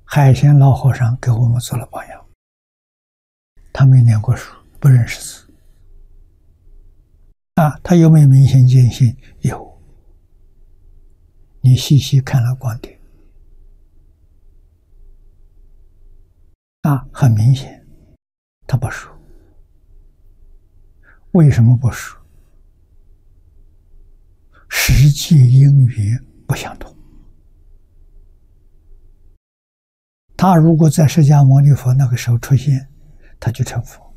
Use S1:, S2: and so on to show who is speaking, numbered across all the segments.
S1: 海鲜老和尚给我们做了榜样。他没念过书，不认识字。他有没有明心见性？有。你细细看了光碟，很明显，他不熟。为什么不熟？实际因缘不相同。他如果在释迦牟尼佛那个时候出现，他就成佛。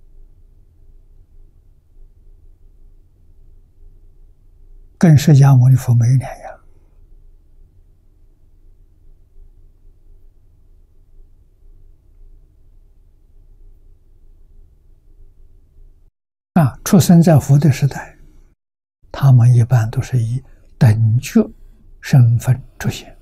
S1: 跟释迦牟尼佛没有两样。出生在佛的时代，他们一般都是以等觉身份出现。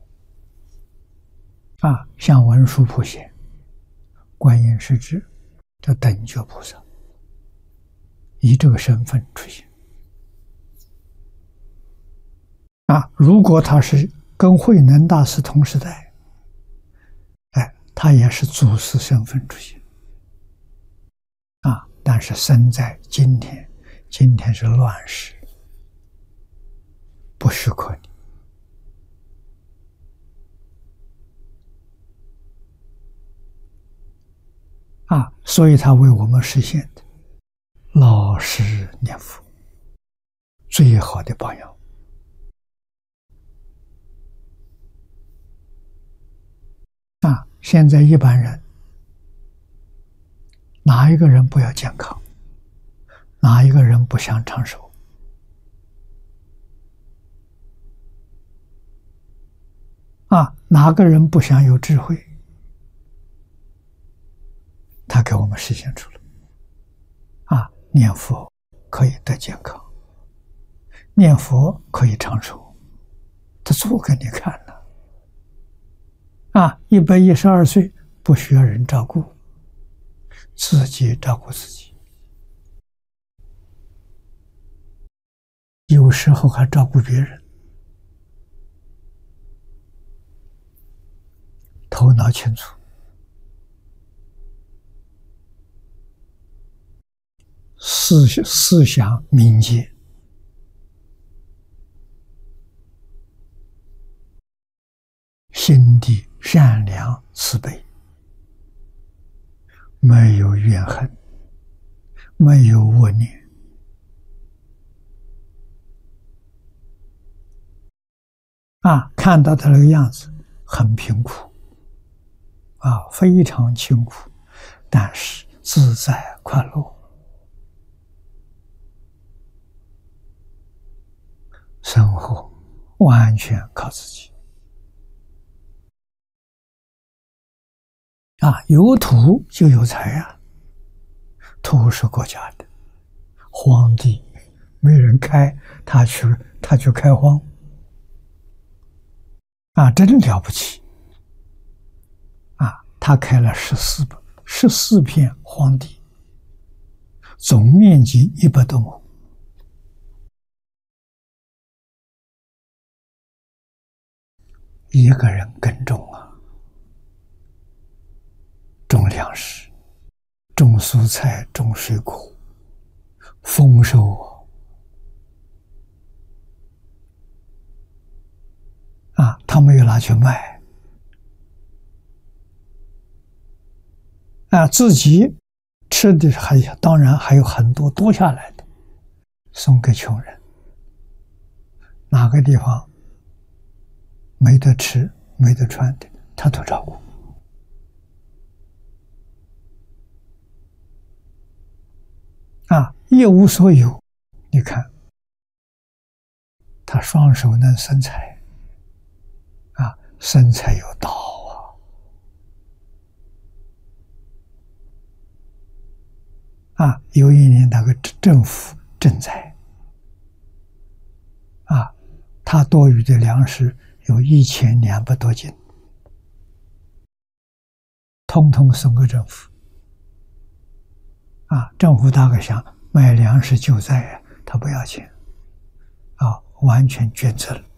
S1: 像文殊普贤、观音世智，这等觉菩萨，以这个身份出现。如果他是跟慧能大师同时代，他也是祖师身份出现。但是生在今天，今天是乱世，不许可你。所以他为我们实现的老实念佛，最好的榜样。现在一般人，哪一个人不要健康？哪一个人不想长寿？哪个人不想有智慧？他给我们实现出了。念佛可以得健康，念佛可以长寿，他做给你看了。112岁不需要人照顾，自己照顾自己，有时候还照顾别人，头脑清楚，思想敏捷，心地善良慈悲，没有怨恨，没有恶念。看到他那个样子很贫苦，非常清苦，但是自在快乐，生活完全靠自己。有土就有财土是国家的，荒地没人开，他去开荒，真了不起。他开了14片荒地，总面积100多亩。一个人耕种种粮食，种蔬菜，种水果，丰收他没有拿去卖，自己吃的当然还有很多多下来的，送给穷人。哪个地方没得吃没得穿的，他都照顾。一无所有，你看他双手能生财，生财有道有一年那个政府赈灾他多余的粮食有1200多斤，通通送给政府。政府大概想卖粮食救灾他不要钱完全捐赠了。